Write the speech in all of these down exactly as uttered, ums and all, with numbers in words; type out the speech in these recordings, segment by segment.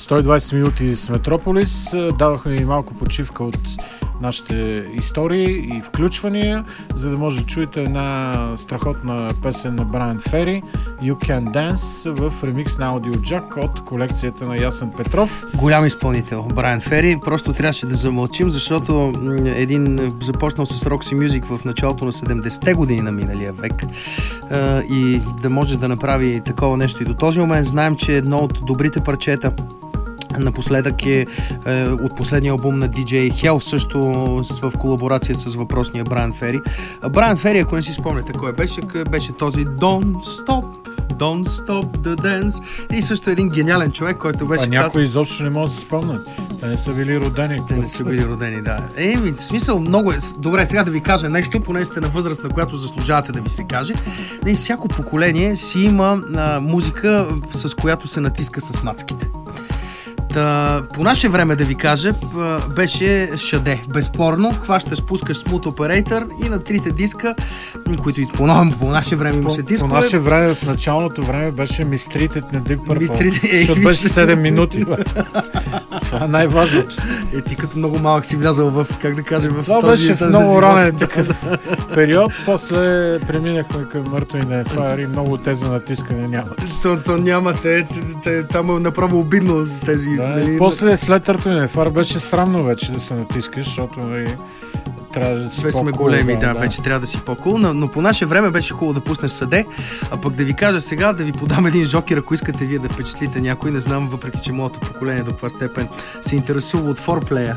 сто и двайсет минути с Метрополис. Давахме и малко почивка от нашите истории и включвания, за да може да чуете една страхотна песен на Брайан Фери, You Can Dance, в ремикс на Audio Jack от колекцията на Ясен Петров. Голям изпълнител, Брайан Фери. Просто трябваше да замълчим, защото един започнал с Roxy Music в началото на седемдесетте години на миналия век и да може да направи такова нещо и до този момент. Знаем, че едно от добрите парчета напоследък е, е от последния албум на ди джей Hell, също в колаборация с въпросния Брайан Фери. Брайан Фери, ако не си спомняте кой беше, беше този Don't Stop, Don't Stop the Dance. И също един гениален човек, който беше... А някой казал... изобщо не може да се спомнят. Те не са били родени. Те не са били родени, да. Еми, в смисъл много е... Добре, сега да ви кажа нещо, поне сте на възраст, на която заслужавате да ви се каже. И всяко поколение си има а, музика, с която се натиска с мацките. Та, по наше време, да ви кажа, беше Шаде. Безспорно, хващаш, пускаш Smooth Operator и на трите диска, които и по, по наше време имаше дискове. По наше време, в началното време беше Mistreated на Deep Purple, Mistreated, защото беше седем минути. Това е най-важното. Е, ти като много малък си влязал в, как да кажем, в това този... Това беше в много ранен такъв период. После преминахме към Мъртво и на Fire и много тези натискане няма. То, то няма, те, те, там е направо обидно тези... Да, нали, после след Мъртво и на Fire беше срамно вече да се натискаш, защото нали, трябва да си вече по-кул. Сме големи, да, да, да, вече трябва да си по-кул, но, но по наше време беше хубаво да пуснеш Съде, а пък да ви кажа сега, да ви подам един жокер, ако искате вие да впечатлите някой, не знам, въпреки че моето поколение до каква степен се интересува от форплея,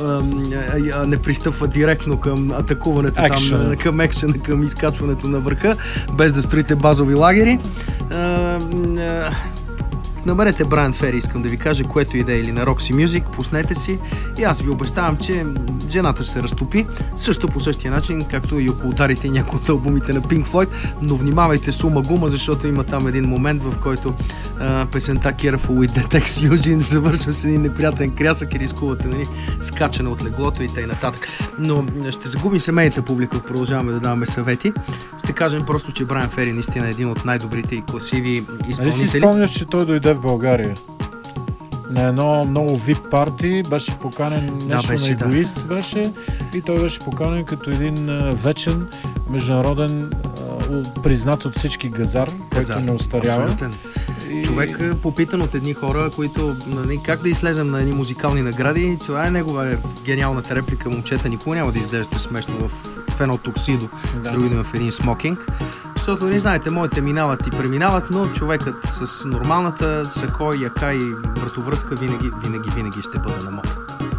а не пристъпва директно към атакуването Action. там, към екшена, към изкачването на върха, без да строите базови лагери. А, а, Намерете Брайан Фери, искам да ви кажа, което и да е, или на Roxy Music, пуснете си и аз ви обещавам, че жената ще се разтопи, също по същия начин, както и около тарите и някои от албумите на Pink Floyd, но внимавайте с ума гума, защото има там един момент, в който а, песента Careful with the Tex Eugene завършва с един неприятен крясък и рискувате нали, скачане от леглото и т.н. Но ще загубим семейната публика, продължаваме да даваме съвети. Ще кажем просто, че Брайан Фери наистина е един от най-добрите и класиви изпълнители. Нали си спомняш, че той дойде в България? На едно много вип парти беше поканен, нещо да, беше, на егоист да. беше и той беше поканен като един а, вечен международен а, признат от всички газар, който не остарява. И... Човек попитан от едни хора, които нали, как да излезем на едни музикални награди, това е негова гениалната реплика: момчета, никога няма да изглеждате смешно в, в едно токсидо, да. Други в един смокинг. Защото, не знаете, моите минават и преминават, но човекът с нормалната сако, яка и вратовръзка винаги, винаги, винаги ще бъде на мода.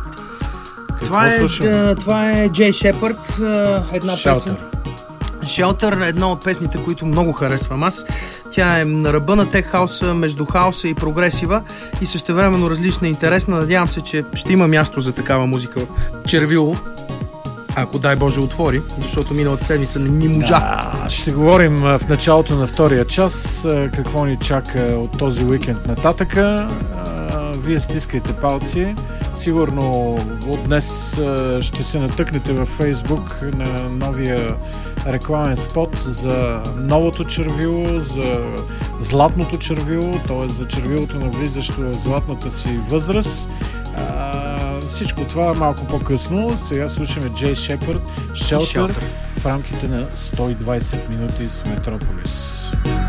Това е, това е Джей Шепард, една Shelter. песен. Shelter е една от песните, които много харесвам аз. Тя е на ръба на тех хауса, между хауса и прогресива и същевременно различна и интересна. Надявам се, че ще има място за такава музика в Червило, ако дай Боже отвори, защото миналата седмица не ни можа. Да, ще говорим в началото на втория час какво ни чака от този уикенд нататъка. Вие стискайте палци. Сигурно от днес ще се натъкнете във Фейсбук на новия рекламен спот за новото червило, за златното червило, т.е. за червилото навлизащо в златната си възраст. Всичко това малко по-късно. Сега слушаме Джей Шепард, Shelter, в рамките на сто и двайсет минути с Метрополис.